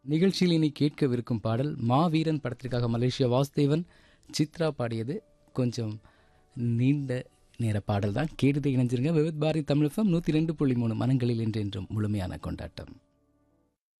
நிகழ்ச்சியில் இனி கேட்கவிருக்கும் பாடல் மாவீரன் படத்திற்காக மலேசியா வாசுதேவன் சித்ரா பாடியது. கொஞ்சம் நீண்ட நேர பாடல் தான். கேட்டுட்டு இணைஞ்சிருங்க. விவித் பாரதி தமிழ் FM 102.3 மனங்களில் என்றென்றும் முழுமையான கொண்டாட்டம்.